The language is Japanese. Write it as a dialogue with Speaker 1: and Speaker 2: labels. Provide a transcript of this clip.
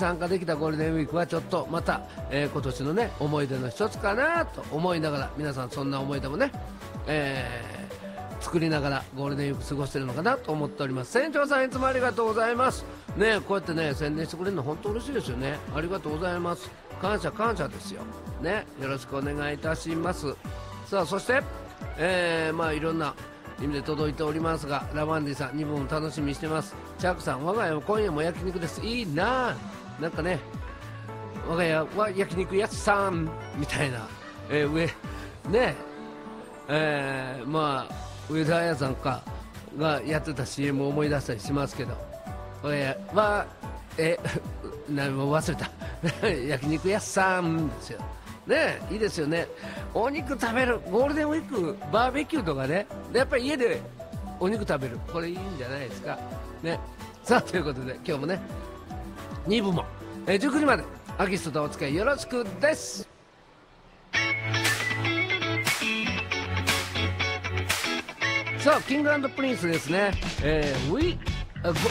Speaker 1: 参加できたゴールデンウィークはちょっとまた、今年のね思い出の一つかなと思いながら、皆さんそんな思い出もね、作りながらゴールデンウィーク過ごしてるのかなと思っております。船長さんいつもありがとうございますね。こうやってね宣伝してくれるの本当嬉しいですよね。ありがとうございます。感謝感謝ですよね。よろしくお願いいたします。さあそして、いろんな意味で届いておりますが、ラバンディさん2部も楽しみにしてます。チャークさん、我が家は今夜も焼肉です。いいな。なんかね、我が家は焼肉屋さんみたいな、上ね、上田彩さんかがやってた CM を思い出したりしますけど、我が家は何も忘れた焼肉屋さんですよね。いいですよね。お肉食べるゴールデンウィーク、バーベキューとかね、でやっぱり家でお肉食べる、これいいんじゃないですかね。さあということで今日もね2部も、19時までアキストとお付き合いよろしくです。さあキング&プリンスですね。We